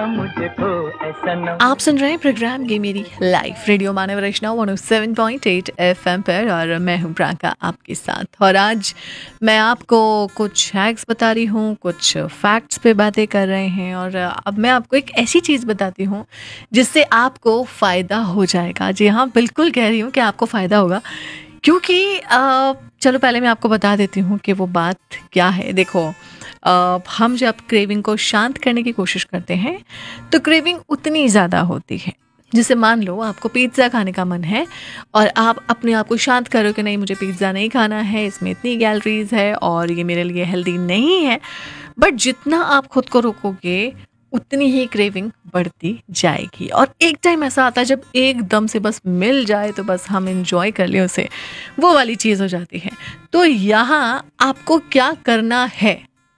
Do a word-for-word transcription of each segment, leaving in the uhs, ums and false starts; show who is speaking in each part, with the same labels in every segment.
Speaker 1: मुझको ऐसा न।
Speaker 2: आप सुन रहे हैं प्रोग्राम ये मेरी लाइफ रेडियो मानव रचना one O seven point eight F M पर और मैं हूँ प्रांका आपके साथ। और आज मैं आपको कुछ हैक्स बता रही हूँ, कुछ फैक्ट्स पे बातें कर रहे हैं और अब मैं आपको एक ऐसी चीज़ बताती हूँ जिससे आपको फ़ायदा हो जाएगा। जी हाँ, बिल्कुल कह रही हूँ कि आपको फ़ायदा होगा, क्योंकि अ, चलो पहले मैं आपको बता देती हूँ कि वो बात क्या है। देखो, अ, हम जब क्रेविंग को शांत करने की कोशिश करते हैं तो क्रेविंग उतनी ज़्यादा होती है। जैसे मान लो आपको पिज़्ज़ा खाने का मन है और आप अपने आप को शांत करो कि नहीं, मुझे पिज़्ज़ा नहीं खाना है, इसमें इतनी कैलोरीज है और ये मेरे लिए हेल्दी नहीं है। बट जितना आप खुद को रोकोगे उतनी ही क्रेविंग बढ़ती जाएगी और एक टाइम ऐसा आता है जब एकदम से बस मिल जाए तो बस हम इंजॉय कर लें उसे, वो वाली चीज़ हो जाती है। तो यहाँ आपको क्या करना है?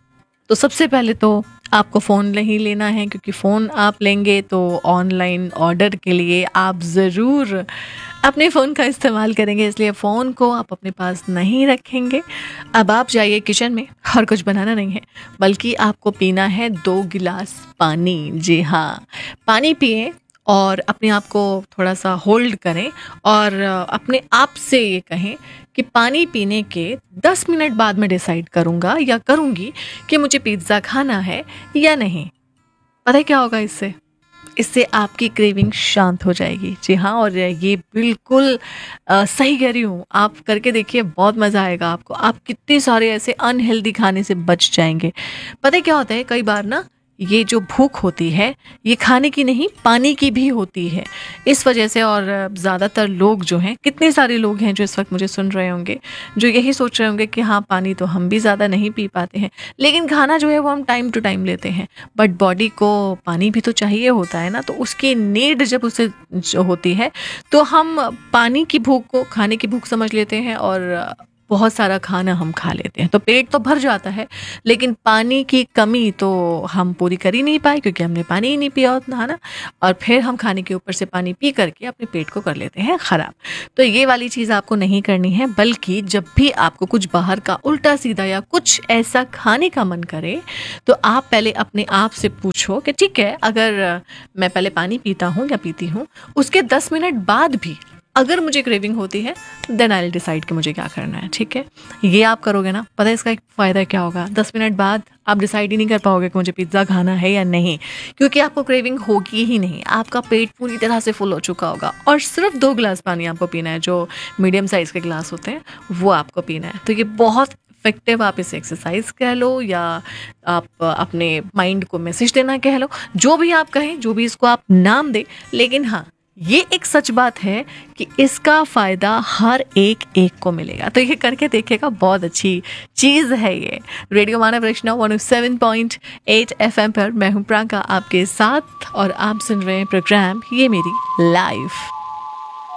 Speaker 2: तो सबसे पहले तो आपको फ़ोन नहीं लेना है, क्योंकि फ़ोन आप लेंगे तो ऑनलाइन ऑर्डर के लिए आप ज़रूर अपने फ़ोन का इस्तेमाल करेंगे, इसलिए फ़ोन को आप अपने पास नहीं रखेंगे। अब आप जाइए किचन में और कुछ बनाना नहीं है, बल्कि आपको पीना है दो गिलास पानी। जी हाँ, पानी पिए और अपने आप को थोड़ा सा होल्ड करें और अपने आप से ये कहें कि पानी पीने के दस मिनट बाद मैं डिसाइड करूँगा या करूँगी कि मुझे पिज़्ज़ा खाना है या नहीं। पता है क्या होगा इससे? इससे आपकी क्रेविंग शांत हो जाएगी। जी हाँ, और ये बिल्कुल अ, सही कह रही हूँ। आप करके देखिए, बहुत मज़ा आएगा आपको। आप कितने सारे ऐसे अनहेल्दी खाने से बच जाएंगे। पता है क्या होता है, कई बार ना ये जो भूख होती है ये खाने की नहीं, पानी की भी होती है। इस वजह से और ज़्यादातर लोग जो हैं, कितने सारे लोग हैं जो इस वक्त मुझे सुन रहे होंगे, जो यही सोच रहे होंगे कि हाँ, पानी तो हम भी ज़्यादा नहीं पी पाते हैं, लेकिन खाना जो है वो हम टाइम टू टाइम लेते हैं। बट बॉडी को पानी भी तो चाहिए होता है ना, तो उसकी नीड जब उसे जो होती है तो हम पानी की भूख को खाने की भूख समझ लेते हैं और बहुत सारा खाना हम खा लेते हैं, तो पेट तो भर जाता है, लेकिन पानी की कमी तो हम पूरी कर ही नहीं पाए क्योंकि हमने पानी ही नहीं पिया होता है ना। और फिर हम खाने के ऊपर से पानी पी करके अपने पेट को कर लेते हैं ख़राब। तो ये वाली चीज़ आपको नहीं करनी है, बल्कि जब भी आपको कुछ बाहर का उल्टा सीधा या कुछ ऐसा खाने का मन करे तो आप पहले अपने आप से पूछो कि ठीक है, अगर मैं पहले पानी पीता हूँ या पीती हूँ, उसके दस मिनट बाद भी अगर मुझे क्रेविंग होती है देन आई विल डिसाइड कि मुझे क्या करना है। ठीक है, ये आप करोगे ना, पता है इसका एक फ़ायदा क्या होगा? दस मिनट बाद आप डिसाइड ही नहीं कर पाओगे कि मुझे पिज़्ज़ा खाना है या नहीं, क्योंकि आपको क्रेविंग होगी ही नहीं। आपका पेट पूरी तरह से फुल हो चुका होगा और सिर्फ दो गिलास पानी आपको पीना है, जो मीडियम साइज़ के गिलास होते हैं वो आपको पीना है। तो ये बहुत इफेक्टिव, आप इसे एक्सरसाइज कह लो या आप अपने माइंड को मैसेज देना कह लो, जो भी आप कहें, जो भी इसको आप नाम दें, लेकिन हाँ, ये एक सच बात है कि इसका फ़ायदा हर एक एक को मिलेगा। तो ये करके देखिएगा, बहुत अच्छी चीज़ है ये। रेडियो मानव रचना one O seven point eight F M पर मैं हूँ प्रांका आपके साथ और आप सुन रहे हैं प्रोग्राम ये मेरी लाइफ।